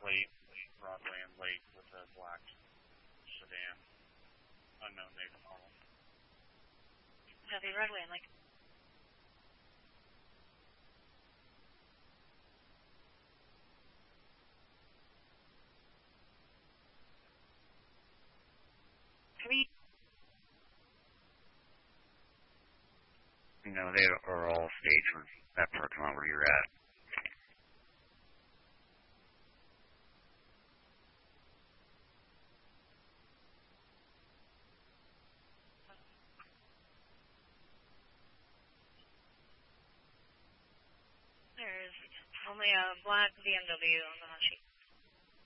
plate, Broadway and Lake with a black sedan, unknown make and model. Copy, Broadway and Lake. No, they are all staged for that parking lot where you're at. There's only a black BMW on the hot sheet.